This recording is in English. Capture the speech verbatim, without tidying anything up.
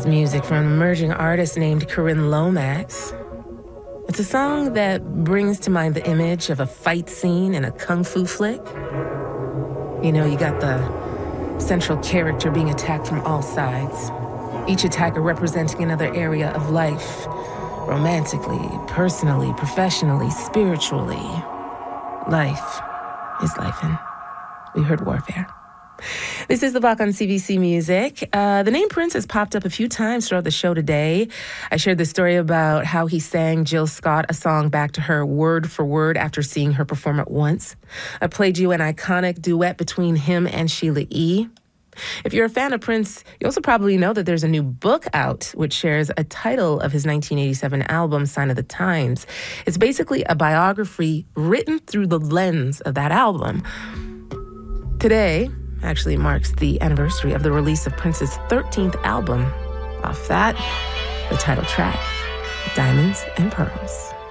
is music from an emerging artist named Corinne Lomax. It's a song that brings to mind the image of a fight scene in a kung fu flick. You know, you got the central character being attacked from all sides, each attacker representing another area of life, romantically, personally, professionally, spiritually. Life is lifin'. We heard warfare. This is The Block on C B C Music. Uh, the name Prince has popped up a few times throughout the show today. I shared the story about how he sang Jill Scott a song back to her word for word after seeing her perform it once. I played you an iconic duet between him and Sheila E. If you're a fan of Prince, you also probably know that there's a new book out which shares a title of his nineteen eighty-seven album, Sign of the Times. It's basically a biography written through the lens of that album. Today actually marks the anniversary of the release of Prince's thirteenth album. Off that, the title track, Diamonds and Pearls.